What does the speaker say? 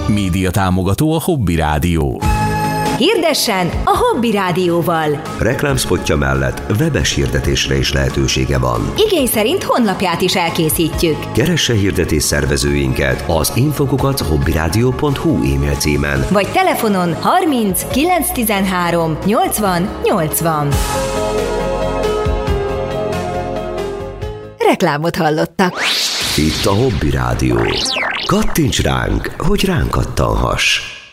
Média támogató a Hobby Rádió. Hirdessen a Hobby Rádióval! Reklámszpotja mellett webes hirdetésre is lehetősége van. Igény szerint honlapját is elkészítjük. Keresse hirdetés szervezőinket az info@hobbyradio.hu e-mail címen. Vagy telefonon 30 913 80 80. Reklámot hallottak. Itt a Hobby Rádió. Kattints ránk, hogy ránk kattanhass.